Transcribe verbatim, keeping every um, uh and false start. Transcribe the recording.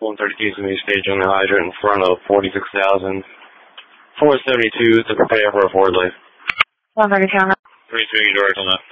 one thirty-two to me, stage on the hydrant in front of forty-six thousand. four seventy-two to prepare for a forward light. one thirty-two on that. three two, direct on that.